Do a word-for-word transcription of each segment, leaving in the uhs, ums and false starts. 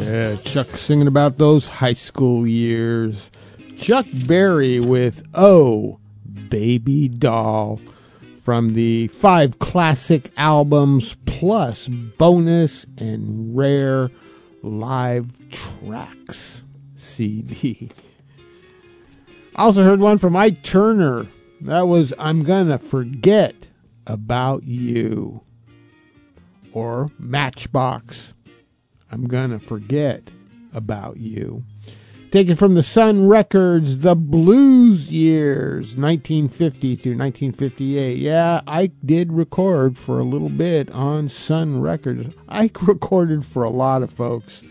Yeah, Chuck singing about those high school years. Chuck Berry with Oh, Baby Doll from the five classic albums plus bonus and rare live tracks C D. Also heard one from Ike Turner. That was I'm Gonna Forget About You. Or Matchbox, I'm Gonna Forget About You. Taken from the Sun Records, The Blues Years, nineteen fifty through nineteen fifty-eight. Yeah, Ike did record for a little bit on Sun Records. Ike recorded for a lot of folks.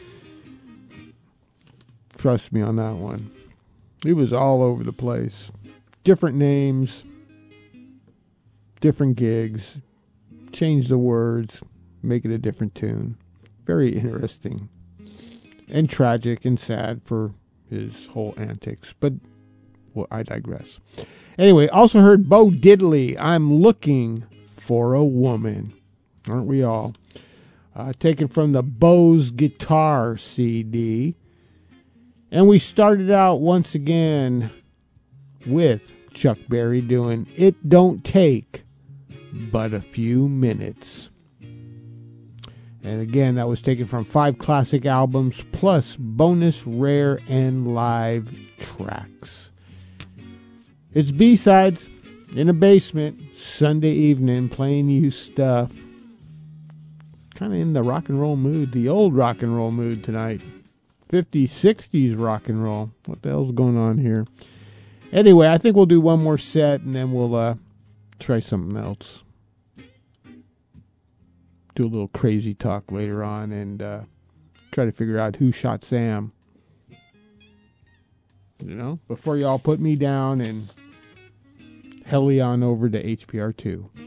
Trust me on that one. He was all over the place. Different names, different gigs, change the words, make it a different tune. Very interesting. And tragic and sad for his whole antics. But well, I digress. Anyway, also heard Bo Diddley, I'm Looking for a Woman. Aren't we all? Uh, taken from the Bose Guitar C D. And we started out once again with Chuck Berry doing It Don't Take But a Few Minutes. And again, that was taken from five classic albums plus bonus rare and live tracks. It's B-Sides in a basement, Sunday evening, playing you stuff. Kind of in the rock and roll mood, the old rock and roll mood tonight. fifties, sixties rock and roll. What the hell's going on here? Anyway, I think we'll do one more set and then we'll uh, try something else. Do a little crazy talk later on and uh, try to figure out who shot Sam. You know, before y'all put me down and heli on over to H P R two.